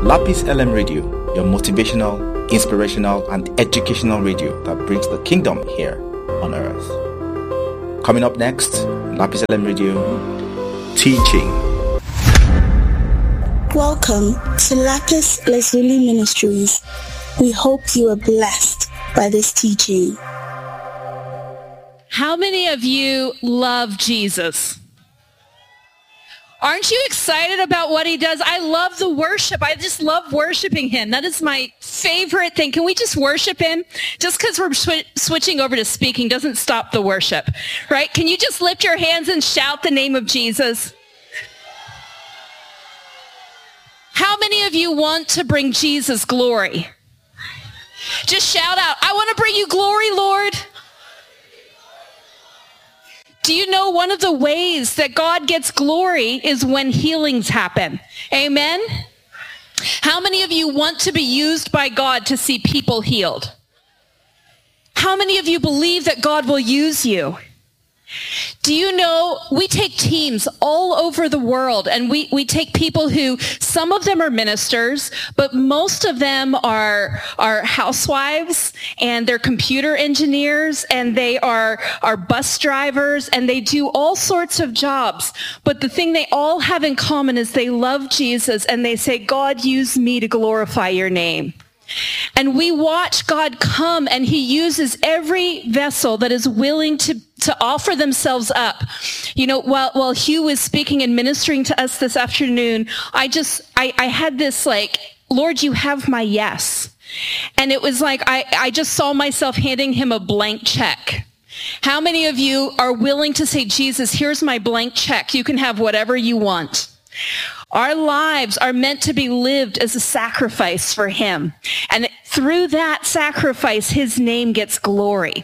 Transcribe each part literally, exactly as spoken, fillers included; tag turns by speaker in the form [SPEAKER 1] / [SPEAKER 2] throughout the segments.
[SPEAKER 1] Lapis L M Radio, your motivational, inspirational, and educational radio that brings the kingdom here on earth. Coming up next, Lapis L M Radio, teaching.
[SPEAKER 2] Welcome to Lapis Lazuli Ministries. We hope you are blessed by this teaching.
[SPEAKER 3] How many of you love Jesus? Aren't you excited about what he does? I love the worship. I just love worshiping him. That is my favorite thing. Can we just worship him? Just because we're sw- switching over to speaking doesn't stop the worship, right? Can you just lift your hands and shout the name of Jesus? How many of you want to bring Jesus glory? Just shout out, I want to bring you glory, Lord. Do you know one of the ways that God gets glory is when healings happen? Amen? How many of you want to be used by God to see people healed? How many of you believe that God will use you? Do you know, we take teams all over the world, and we, we take people who, some of them are ministers, but most of them are, are housewives, and they're computer engineers, and they are, are bus drivers, and they do all sorts of jobs. But the thing they all have in common is they love Jesus, and they say, God, use me to glorify your name. And we watch God come, and he uses every vessel that is willing to, to offer themselves up. You know, while, while Hugh was speaking and ministering to us this afternoon, I just, I, I had this like, Lord, you have my yes. And it was like, I, I just saw myself handing him a blank check. How many of you are willing to say, Jesus, here's my blank check. You can have whatever you want. Our lives are meant to be lived as a sacrifice for him. And through that sacrifice, his name gets glory.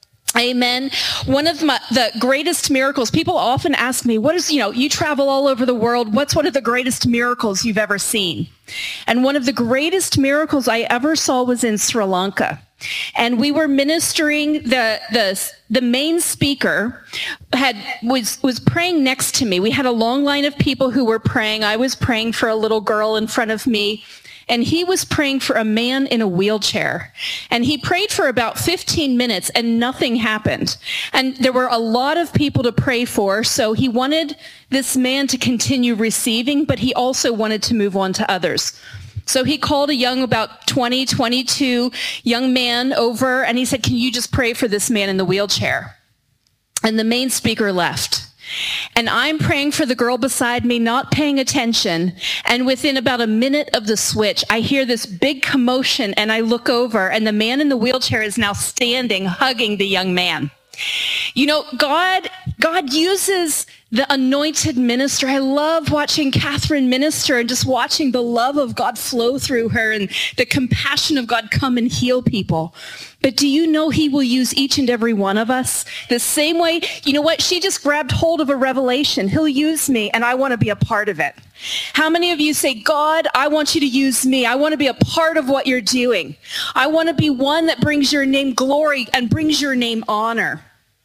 [SPEAKER 3] Amen. One of my, the greatest miracles, people often ask me, what is, you know, you travel all over the world. What's one of the greatest miracles you've ever seen? And one of the greatest miracles I ever saw was in Sri Lanka. And we were ministering, the, the, the main speaker had, was, was praying next to me. We had a long line of people who were praying. I was praying for a little girl in front of me. And he was praying for a man in a wheelchair. And he prayed for about fifteen minutes and nothing happened. And there were a lot of people to pray for, so he wanted this man to continue receiving, but he also wanted to move on to others. So he called a young, about twenty, twenty-two young man over, and he said, can you just pray for this man in the wheelchair? And the main speaker left. And I'm praying for the girl beside me, not paying attention. And within about a minute of the switch, I hear this big commotion, and I look over, and the man in the wheelchair is now standing, hugging the young man. You know, God, God uses the anointed minister. I love watching Catherine minister and just watching the love of God flow through her and the compassion of God come and heal people. But do you know he will use each and every one of us the same way? You know what? She just grabbed hold of a revelation. He'll use me, and I want to be a part of it. How many of you say, God, I want you to use me. I want to be a part of what you're doing. I want to be one that brings your name glory and brings your name honor.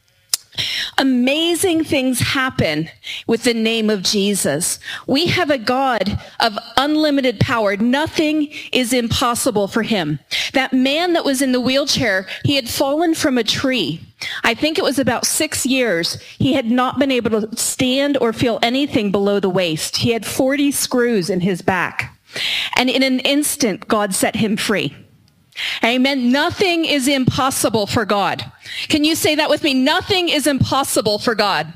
[SPEAKER 3] Amazing things happen with the name of Jesus. We have a God of unlimited power. Nothing is impossible for him. That man that was in the wheelchair, he had fallen from a tree. I think it was about six years. He had not been able to stand or feel anything below the waist. He had forty screws in his back. And in an instant, God set him free. Amen. Nothing is impossible for God. Can you say that with me? Nothing is impossible for God.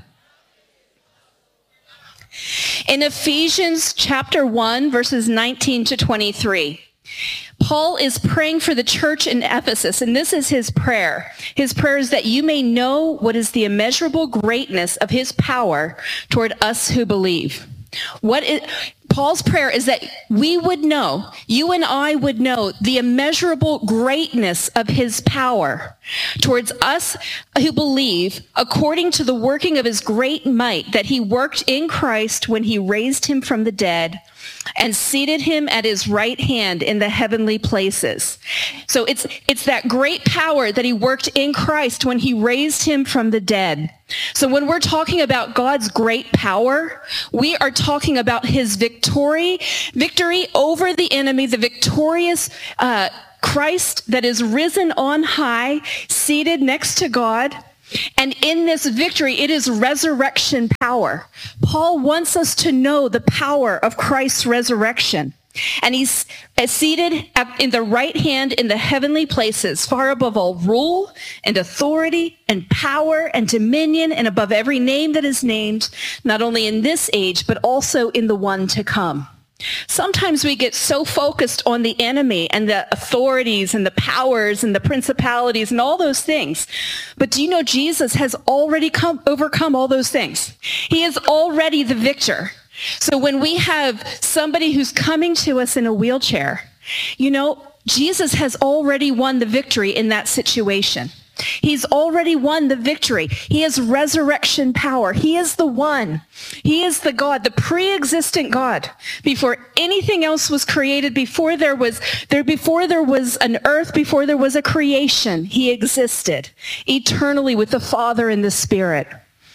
[SPEAKER 3] In Ephesians chapter one, verses nineteen to twenty-three, Paul is praying for the church in Ephesus, and this is his prayer. His prayer is that you may know what is the immeasurable greatness of his power toward us who believe. What is, Paul's prayer is that we would know, you and I would know the immeasurable greatness of his power towards us who believe, according to the working of his great might that he worked in Christ when he raised him from the dead and seated him at his right hand in the heavenly places. So it's it's that great power that he worked in Christ when he raised him from the dead. So when we're talking about God's great power, we are talking about his victory, victory over the enemy, the victorious uh, Christ that is risen on high, seated next to God. And in this victory, it is resurrection power. Paul wants us to know the power of Christ's resurrection. And he's seated in the right hand in the heavenly places, far above all rule and authority and power and dominion and above every name that is named, not only in this age, but also in the one to come. Sometimes we get so focused on the enemy and the authorities and the powers and the principalities and all those things. But do you know Jesus has already come, overcome all those things? He is already the victor. So when we have somebody who's coming to us in a wheelchair, you know, Jesus has already won the victory in that situation. He's already won the victory. He has resurrection power. He is the one. He is the God, the pre-existent God. Before anything else was created, before there was there before there was an earth, before there was a creation, he existed eternally with the Father and the Spirit.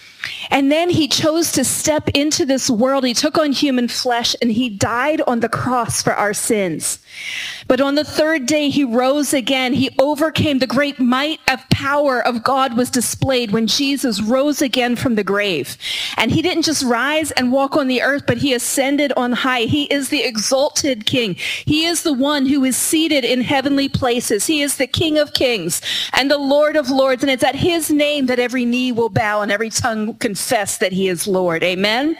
[SPEAKER 3] And then he chose to step into this world. He took on human flesh and he died on the cross for our sins. But on the third day, he rose again. He overcame. The great might of power of God was displayed when Jesus rose again from the grave. And he didn't just rise and walk on the earth, but he ascended on high. He is the exalted King. He is the one who is seated in heavenly places. He is the King of kings and the Lord of lords. And it's at his name that every knee will bow and every tongue confess that he is Lord. Amen.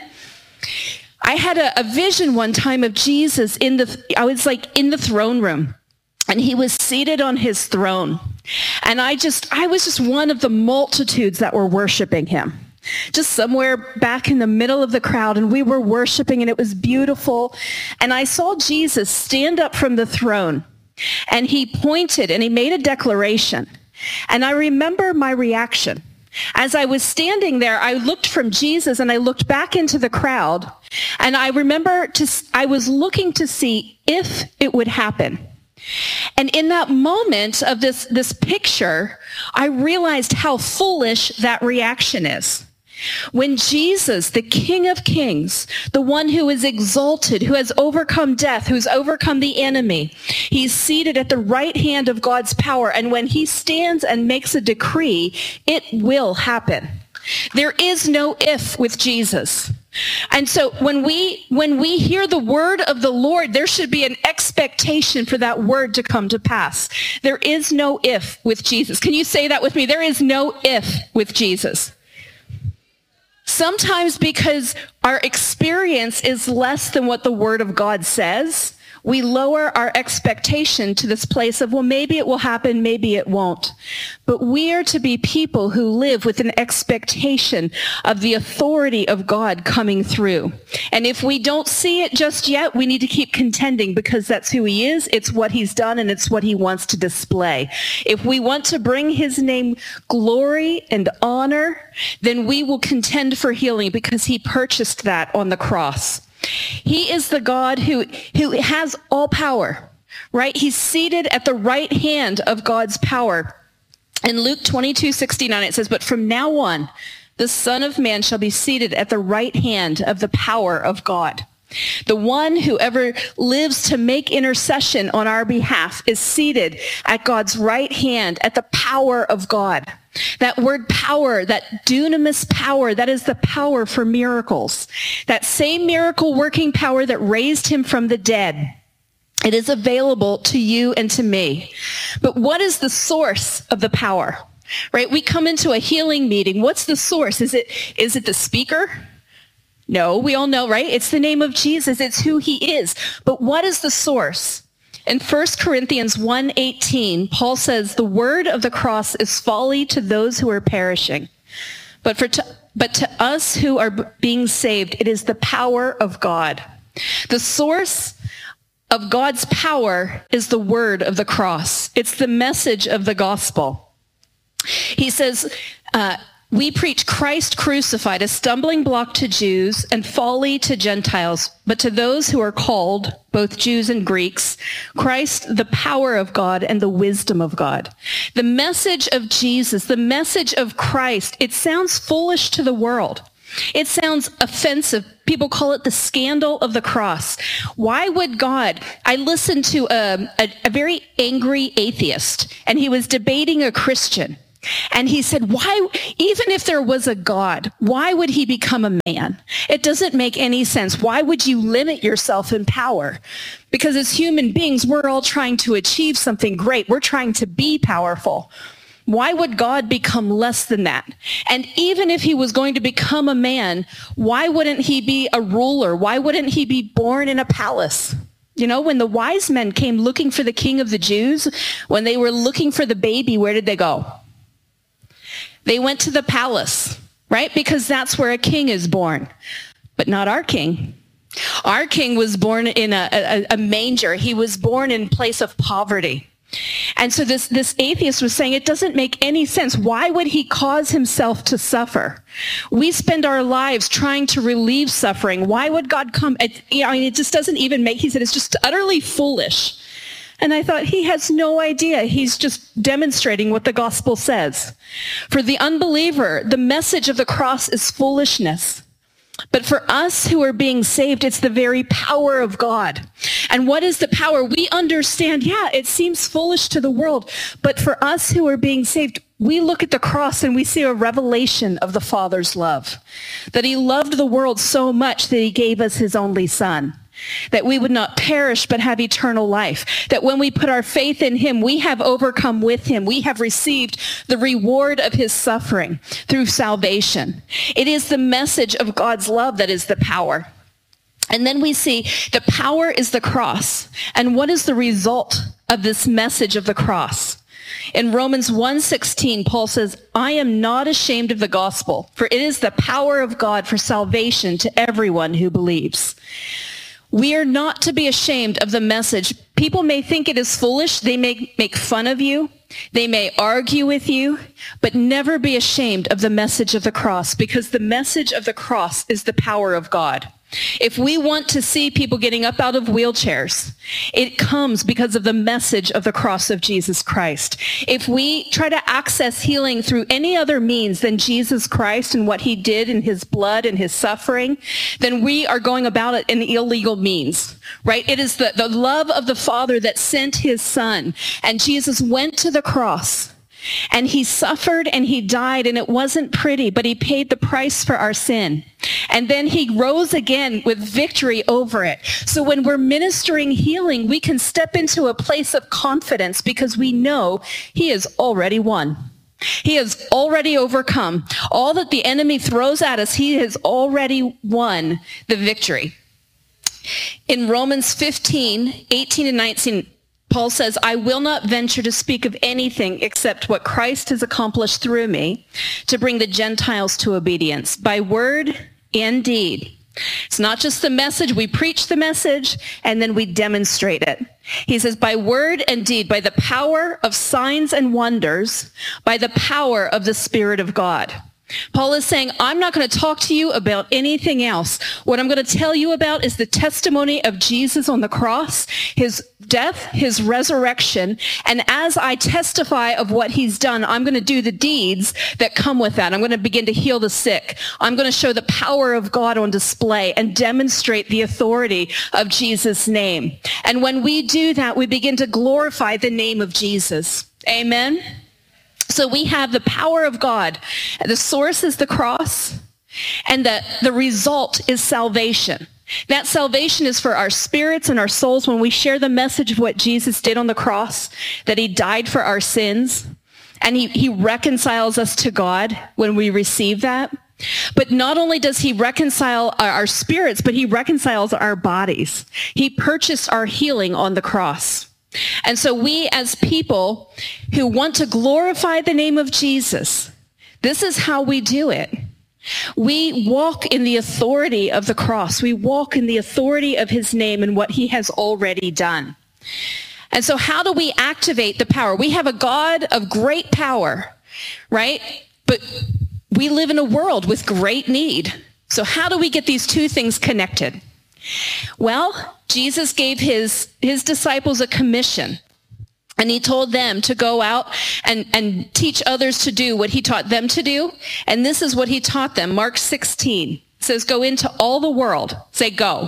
[SPEAKER 3] I had a, a vision one time of Jesus in the, I was like in the throne room and he was seated on his throne. And I just, I was just one of the multitudes that were worshiping him. Just somewhere back in the middle of the crowd, and we were worshiping and it was beautiful. And I saw Jesus stand up from the throne and he pointed and he made a declaration. And I remember my reaction. As I was standing there, I looked from Jesus and I looked back into the crowd, and I remember to, I was looking to see if it would happen. And in that moment of this, this picture, I realized how foolish that reaction is. When Jesus, the King of Kings, the one who is exalted, who has overcome death, who's overcome the enemy, he's seated at the right hand of God's power. And when he stands and makes a decree, it will happen. There is no if with Jesus. And so when we when we hear the word of the Lord, there should be an expectation for that word to come to pass. There is no if with Jesus. Can you say that with me? There is no if with Jesus. Sometimes because our experience is less than what the Word of God says, we lower our expectation to this place of, well, maybe it will happen, maybe it won't. But we are to be people who live with an expectation of the authority of God coming through. And if we don't see it just yet, we need to keep contending, because that's who he is, it's what he's done, and it's what he wants to display. If we want to bring his name glory and honor, then we will contend for healing, because he purchased that on the cross. He is the God who, who has all power, right? He's seated at the right hand of God's power. In Luke twenty-two sixty-nine, it says, "But from now on, the Son of Man shall be seated at the right hand of the power of God." The one who ever lives to make intercession on our behalf is seated at God's right hand, at the power of God. That word power, that dunamis power, that is the power for miracles. That same miracle working power that raised him from the dead. It is available to you and to me. But what is the source of the power? Right? We come into a healing meeting. What's the source? Is it, is it the speaker? No, we all know, right? It's the name of Jesus. It's who he is. But what is the source? In First Corinthians one eighteen, Paul says, "The word of the cross is folly to those who are perishing. But, for to, but to us who are being saved, it is the power of God." The source of God's power is the word of the cross. It's the message of the gospel. He says, uh, we preach Christ crucified, a stumbling block to Jews and folly to Gentiles, but to those who are called, both Jews and Greeks, Christ, the power of God and the wisdom of God. The message of Jesus, the message of Christ, it sounds foolish to the world. It sounds offensive. People call it the scandal of the cross. Why would God? I listened to a, a, a very angry atheist, and he was debating a Christian. And he said, why, even if there was a God, why would he become a man? It doesn't make any sense. Why would you limit yourself in power? Because as human beings, we're all trying to achieve something great. We're trying to be powerful. Why would God become less than that? And even if he was going to become a man, why wouldn't he be a ruler? Why wouldn't he be born in a palace? You know, when the wise men came looking for the king of the Jews, when they were looking for the baby, where did they go? They went to the palace, right? Because that's where a king is born, but not our king. Our king was born in a, a, a manger. He was born in place of poverty. And so this, this atheist was saying it doesn't make any sense. Why would he cause himself to suffer? We spend our lives trying to relieve suffering. Why would God come? It, you know, I mean, it just doesn't even make, he said, it's just utterly foolish. And I thought, he has no idea. He's just demonstrating what the gospel says. For the unbeliever, the message of the cross is foolishness. But for us who are being saved, it's the very power of God. And what is the power? We understand, yeah, it seems foolish to the world. But for us who are being saved, we look at the cross and we see a revelation of the Father's love. That he loved the world so much that he gave us his only Son. That we would not perish but have eternal life. That when we put our faith in him, we have overcome with him. We have received the reward of his suffering through salvation. It is the message of God's love that is the power. And then we see the power is the cross. And what is the result of this message of the cross? In Romans one sixteen, Paul says, I am not ashamed of the gospel, for it is the power of God for salvation to everyone who believes. We are not to be ashamed of the message. People may think it is foolish. They may make fun of you. They may argue with you, but never be ashamed of the message of the cross, because the message of the cross is the power of God. If we want to see people getting up out of wheelchairs, it comes because of the message of the cross of Jesus Christ. If we try to access healing through any other means than Jesus Christ and what he did in his blood and his suffering, then we are going about it in illegal means, right? It is the, the love of the Father that sent his Son, and Jesus went to the cross. And he suffered and he died, and it wasn't pretty, but he paid the price for our sin. And then he rose again with victory over it. So when we're ministering healing, we can step into a place of confidence because we know he has already won. He has already overcome. All that the enemy throws at us, he has already won the victory. In Romans fifteen, eighteen and nineteen, Paul says, I will not venture to speak of anything except what Christ has accomplished through me to bring the Gentiles to obedience by word and deed. It's not just the message. We preach the message and then we demonstrate it. He says, by word and deed, by the power of signs and wonders, by the power of the Spirit of God. Paul is saying, I'm not going to talk to you about anything else. What I'm going to tell you about is the testimony of Jesus on the cross, his death, his resurrection. And as I testify of what he's done, I'm going to do the deeds that come with that. I'm going to begin to heal the sick. I'm going to show the power of God on display and demonstrate the authority of Jesus' name. And when we do that, we begin to glorify the name of Jesus. Amen. So we have the power of God. The source is the cross, and the, the result is salvation. That salvation is for our spirits and our souls when we share the message of what Jesus did on the cross, that he died for our sins, and he, he reconciles us to God when we receive that. But not only does he reconcile our, our spirits, but he reconciles our bodies. He purchased our healing on the cross. And so we as people who want to glorify the name of Jesus, this is how we do it. We walk in the authority of the cross. We walk in the authority of his name and what he has already done. And so how do we activate the power? We have a God of great power, right? But we live in a world with great need. So how do we get these two things connected? Well, Jesus gave his, his disciples a commission. And he told them to go out and, and teach others to do what he taught them to do. And this is what he taught them. Mark sixteen says, go into all the world. Say, go.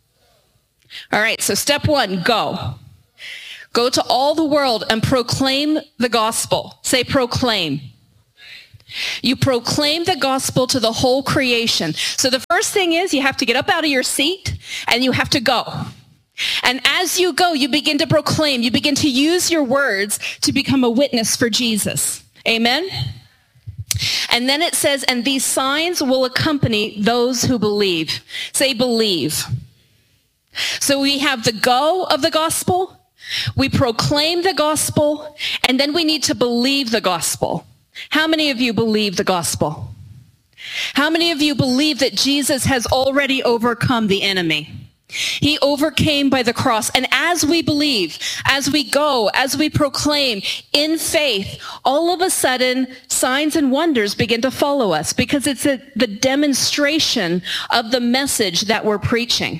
[SPEAKER 3] All right, so step one, go. Go to all the world and proclaim the gospel. Say, proclaim. You proclaim the gospel to the whole creation. So the first thing is you have to get up out of your seat and you have to go. And as you go, you begin to proclaim, you begin to use your words to become a witness for Jesus. Amen? And then it says, and these signs will accompany those who believe. Say, believe. So we have the go of the gospel, we proclaim the gospel, and then we need to believe the gospel. How many of you believe the gospel? How many of you believe that Jesus has already overcome the enemy? He overcame by the cross. And as we believe, as we go, as we proclaim in faith, all of a sudden signs and wonders begin to follow us because it's a, the demonstration of the message that we're preaching.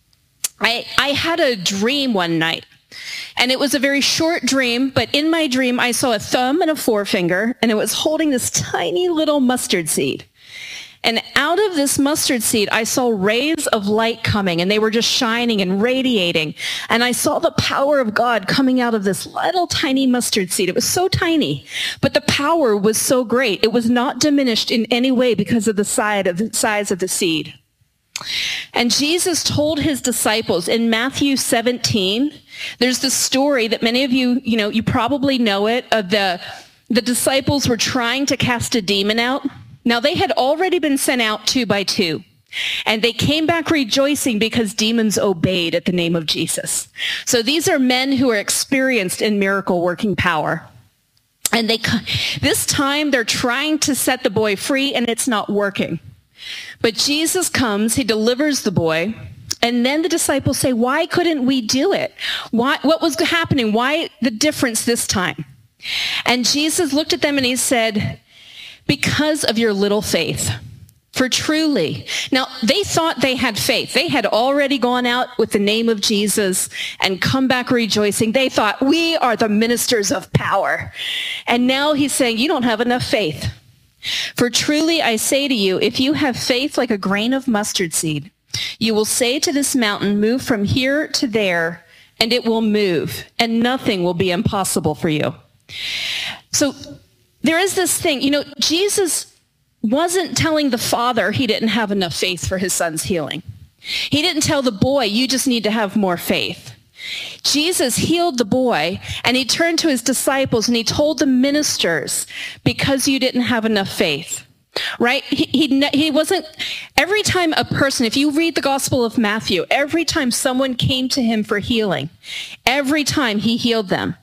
[SPEAKER 3] I, I had a dream one night, and it was a very short dream, but in my dream I saw a thumb and a forefinger, and it was holding this tiny little mustard seed. And out of this mustard seed, I saw rays of light coming, and they were just shining and radiating. And I saw the power of God coming out of this little tiny mustard seed. It was so tiny, but the power was so great. It was not diminished in any way because of the size of the, size of the seed. And Jesus told his disciples in Matthew seventeen, there's this story that many of you, you know, you probably know it, of the, the disciples were trying to cast a demon out. Now, they had already been sent out two by two, and they came back rejoicing because demons obeyed at the name of Jesus. So these are men who are experienced in miracle working power. And they, this time they're trying to set the boy free, and it's not working. But Jesus comes, he delivers the boy, and then the disciples say, why couldn't we do it? Why, what was happening? Why the difference this time? And Jesus looked at them and he said, because of your little faith. For truly. Now, they thought they had faith. They had already gone out with the name of Jesus and come back rejoicing. They thought, we are the ministers of power. And now he's saying, you don't have enough faith. For truly, I say to you, if you have faith like a grain of mustard seed, you will say to this mountain, move from here to there, and it will move, and nothing will be impossible for you. So, there is this thing, you know, Jesus wasn't telling the father he didn't have enough faith for his son's healing. He didn't tell the boy, you just need to have more faith. Jesus healed the boy, and he turned to his disciples and he told the ministers, because you didn't have enough faith, right? He, he, he wasn't, every time a person, if you read the Gospel of Matthew, every time someone came to him for healing, every time he healed them.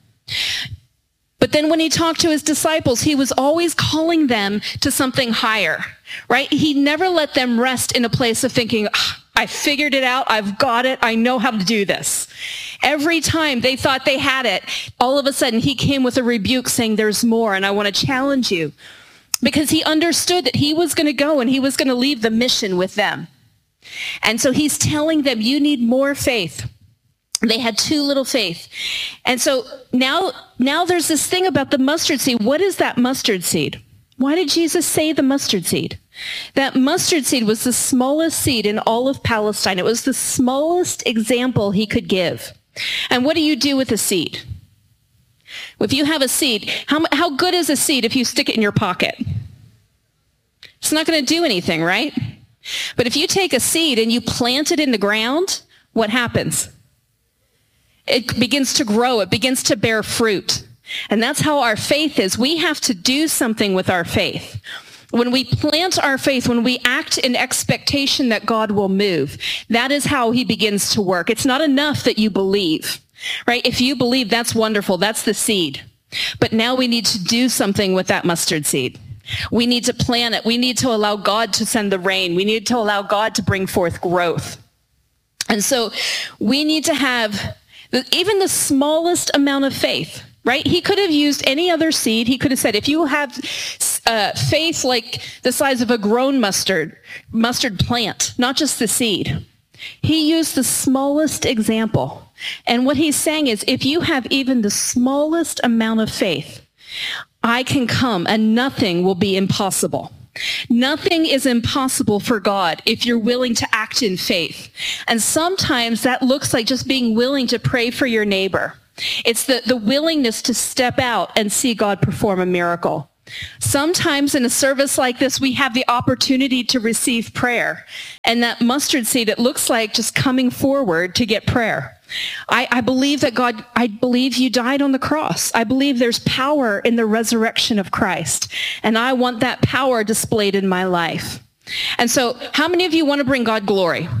[SPEAKER 3] But then when he talked to his disciples, he was always calling them to something higher, right? He never let them rest in a place of thinking, oh, I figured it out, I've got it, I know how to do this. Every time they thought they had it, all of a sudden he came with a rebuke saying, there's more, and I want to challenge you. Because he understood that he was going to go and he was going to leave the mission with them. And so he's telling them, you need more faith. They had too little faith. And so now, now there's this thing about the mustard seed. What is that mustard seed? Why did Jesus say the mustard seed? That mustard seed was the smallest seed in all of Palestine. It was the smallest example he could give. And what do you do with a seed? If you have a seed, how, how good is a seed if you stick it in your pocket? It's not going to do anything, right? But if you take a seed and you plant it in the ground, what happens? It begins to grow. It begins to bear fruit. And that's how our faith is. We have to do something with our faith. When we plant our faith, when we act in expectation that God will move, that is how he begins to work. It's not enough that you believe, right? If you believe, that's wonderful. That's the seed. But now we need to do something with that mustard seed. We need to plant it. We need to allow God to send the rain. We need to allow God to bring forth growth. And so we need to have even the smallest amount of faith, right? He could have used any other seed. He could have said, if you have uh, faith like the size of a grown mustard, mustard plant, not just the seed. He used the smallest example. And what he's saying is, if you have even the smallest amount of faith, I can come and nothing will be impossible. Nothing is impossible for God if you're willing to act in faith. And sometimes that looks like just being willing to pray for your neighbor. It's the, the willingness to step out and see God perform a miracle. Sometimes in a service like this, we have the opportunity to receive prayer. And that mustard seed, it looks like just coming forward to get prayer. I, I believe that God, I believe you died on the cross. I believe there's power in the resurrection of Christ. And I want that power displayed in my life. And so how many of you want to bring God glory?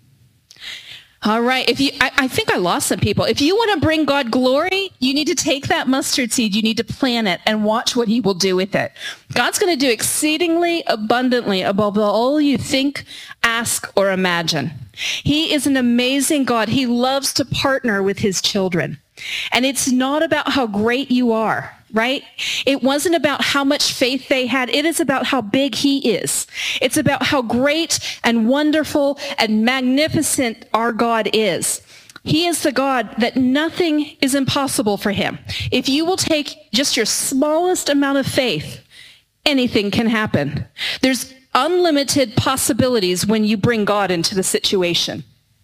[SPEAKER 3] All right. If you, I, I think I lost some people. If you want to bring God glory, you need to take that mustard seed. You need to plant it and watch what he will do with it. God's going to do exceedingly abundantly above all you think, ask, or imagine. He is an amazing God. He loves to partner with his children. And it's not about how great you are, right? It wasn't about how much faith they had. It is about how big he is. It's about how great and wonderful and magnificent our God is. He is the God that nothing is impossible for him. If you will take just your smallest amount of faith, anything can happen. There's unlimited possibilities when you bring God into the situation.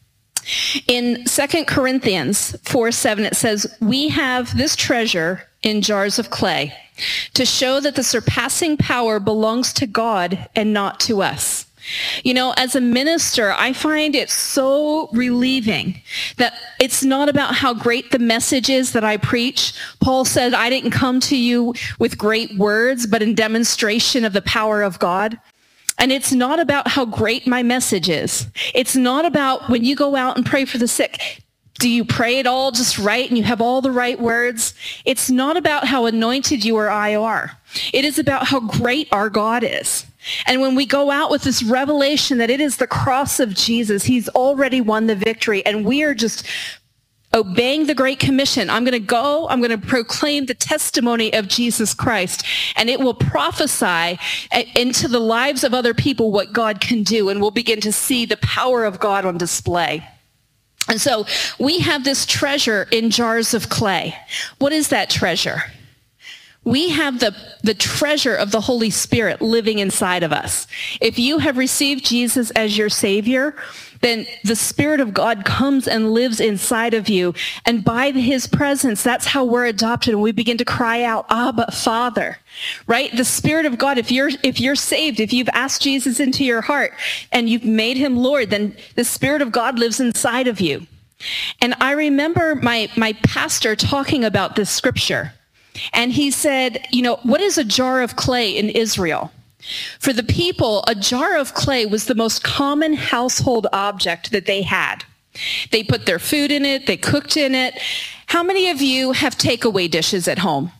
[SPEAKER 3] In Second Corinthians four seven, it says, we have this treasure in jars of clay to show that the surpassing power belongs to God and not to us. You know, as a minister, I find it so relieving that it's not about how great the message is that I preach. Paul said, I didn't come to you with great words, but in demonstration of the power of God. And it's not about how great my message is. It's not about when you go out and pray for the sick, do you pray it all just right and you have all the right words? It's not about how anointed you or I are. It is about how great our God is. And when we go out with this revelation that it is the cross of Jesus, he's already won the victory, and we are just obeying the Great Commission. I'm going to go, I'm going to proclaim the testimony of Jesus Christ, and it will prophesy into the lives of other people what God can do, and we'll begin to see the power of God on display. And so we have this treasure in jars of clay. What is that treasure? We have the, the treasure of the Holy Spirit living inside of us. If you have received Jesus as your Savior, then the Spirit of God comes and lives inside of you. And by his presence, that's how we're adopted. And we begin to cry out, Abba, Father, right? The Spirit of God, if you're, if you're saved, if you've asked Jesus into your heart and you've made him Lord, then the Spirit of God lives inside of you. And I remember my, my pastor talking about this scripture. And he said, you know, what is a jar of clay in Israel? For the people, a jar of clay was the most common household object that they had. They put their food in it. They cooked in it. How many of you have takeaway dishes at home?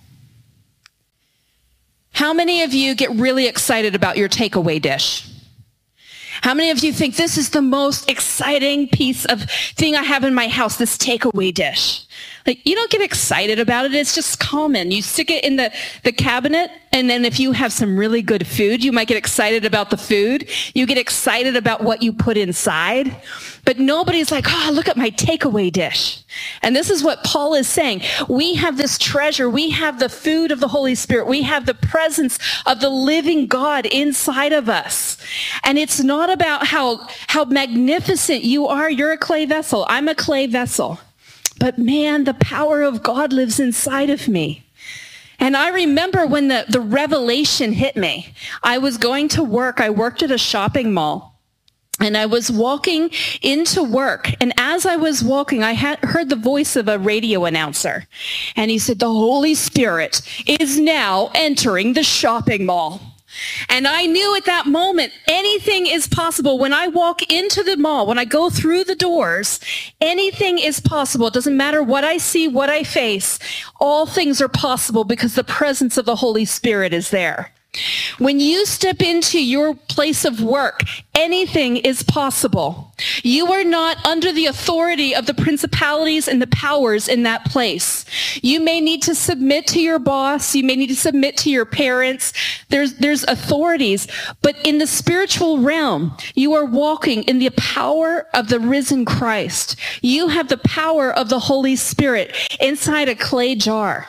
[SPEAKER 3] How many of you get really excited about your takeaway dish? How many of you think this is the most exciting piece of thing I have in my house, this takeaway dish? Like, you don't get excited about it. It's just common. You stick it in the, the cabinet, and then if you have some really good food, you might get excited about the food. You get excited about what you put inside. But nobody's like, oh, look at my takeaway dish. And this is what Paul is saying. We have this treasure. We have the food of the Holy Spirit. We have the presence of the living God inside of us. And it's not about how, how magnificent you are. You're a clay vessel. I'm a clay vessel. But man, the power of God lives inside of me. And I remember when the, the revelation hit me. I was going to work. I worked at a shopping mall. And I was walking into work. And as I was walking, I had heard the voice of a radio announcer. And he said, the Holy Spirit is now entering the shopping mall. And I knew at that moment, anything is possible. When I walk into the mall, when I go through the doors, anything is possible. It doesn't matter what I see, what I face. All things are possible because the presence of the Holy Spirit is there. When you step into your place of work, anything is possible. You are not under the authority of the principalities and the powers in that place. You may need to submit to your boss. You may need to submit to your parents. There's, there's authorities. But in the spiritual realm, you are walking in the power of the risen Christ. You have the power of the Holy Spirit inside a clay jar.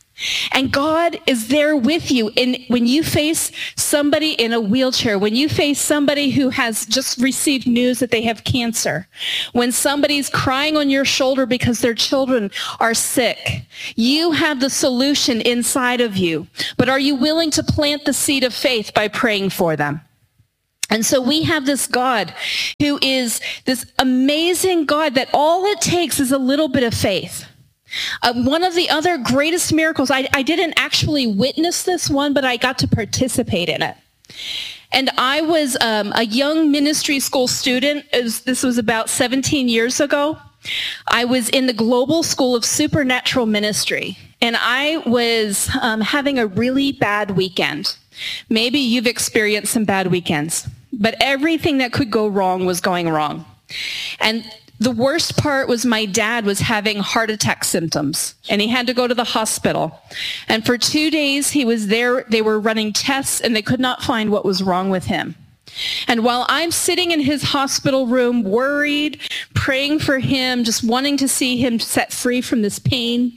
[SPEAKER 3] And God is there with you. And when you face somebody in a wheelchair, when you face somebody who has just received news that they have cancer, when somebody's crying on your shoulder because their children are sick, you have the solution inside of you. But are you willing to plant the seed of faith by praying for them? And so we have this God who is this amazing God that all it takes is a little bit of faith. Uh, one of the other greatest miracles, I, I didn't actually witness this one, but I got to participate in it. And I was um, a young ministry school student. It was, this was about seventeen years ago. I was in the Global School of Supernatural Ministry, and I was um, having a really bad weekend. Maybe you've experienced some bad weekends, but everything that could go wrong was going wrong. And the worst part was my dad was having heart attack symptoms, and he had to go to the hospital. And for two days he was there. They were running tests, and they could not find what was wrong with him. And while I'm sitting in his hospital room, worried, praying for him, just wanting to see him set free from this pain,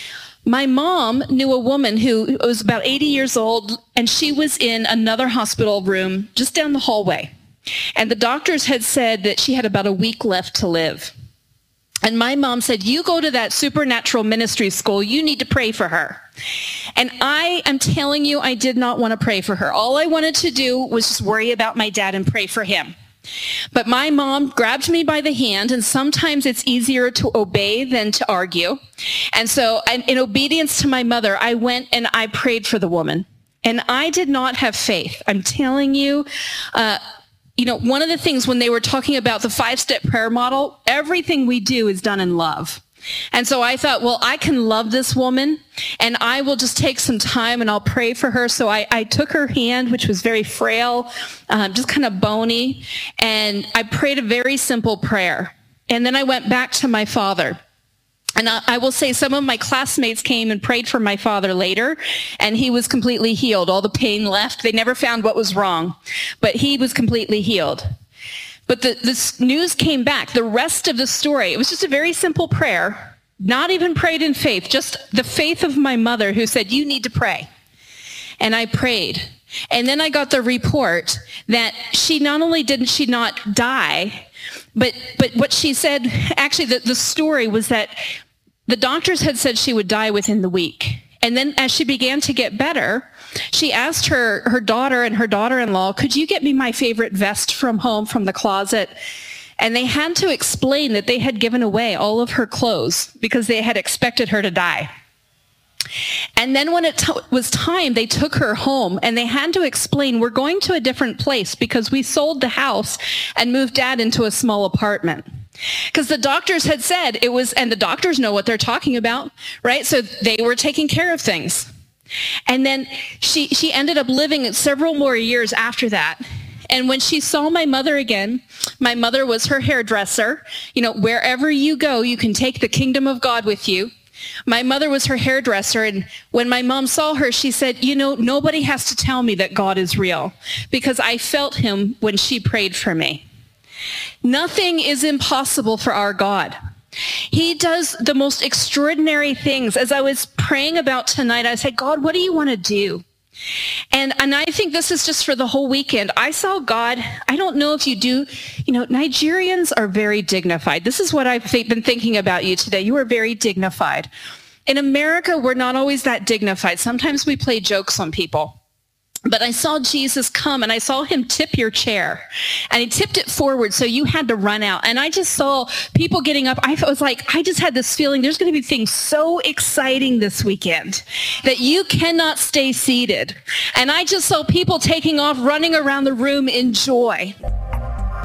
[SPEAKER 3] my mom knew a woman who was about eighty years old, and she was in another hospital room just down the hallway. And the doctors had said that she had about a week left to live. And my mom said, you go to that supernatural ministry school, you need to pray for her. And I am telling you, I did not want to pray for her. All I wanted to do was just worry about my dad and pray for him. But my mom grabbed me by the hand, and sometimes it's easier to obey than to argue. And so and in obedience to my mother, I went and I prayed for the woman. And I did not have faith. I'm telling you, uh, You know, one of the things when they were talking about the five-step prayer model, everything we do is done in love. And so I thought, well, I can love this woman, and I will just take some time and I'll pray for her. So I, I took her hand, which was very frail, um, just kind of bony, and I prayed a very simple prayer. And then I went back to my father. And I, I will say some of my classmates came and prayed for my father later, and he was completely healed. All the pain left. They never found what was wrong, but he was completely healed. But the, the news came back. The rest of the story, it was just a very simple prayer, not even prayed in faith, just the faith of my mother who said, you need to pray. And I prayed. And then I got the report that she not only didn't she not die, but but what she said, actually the, the story was that the doctors had said she would die within the week. And then as she began to get better, she asked her, her daughter and her daughter-in-law, could you get me my favorite vest from home, from the closet? And they had to explain that they had given away all of her clothes because they had expected her to die. And then when it t- was time, they took her home, and they had to explain, we're going to a different place because we sold the house and moved Dad into a small apartment. Because the doctors had said it was, and the doctors know what they're talking about, right? So they were taking care of things. And then she, she ended up living several more years after that. And when she saw my mother again, my mother was her hairdresser. You know, wherever you go, you can take the kingdom of God with you. My mother was her hairdresser, and when my mom saw her, she said, you know, nobody has to tell me that God is real, because I felt him when she prayed for me. Nothing is impossible for our God. He does the most extraordinary things. As I was praying about tonight, I said, God, what do you want to do? And and I think this is just for the whole weekend. I saw God, I don't know if you do, you know, Nigerians are very dignified. This is what I've th- been thinking about you today. You are very dignified. In America, we're not always that dignified. Sometimes we play jokes on people. But I saw Jesus come, and I saw him tip your chair, and he tipped it forward so you had to run out. And I just saw people getting up. I was like, I just had this feeling there's going to be things so exciting this weekend that you cannot stay seated. And I just saw people taking off, running around the room in joy.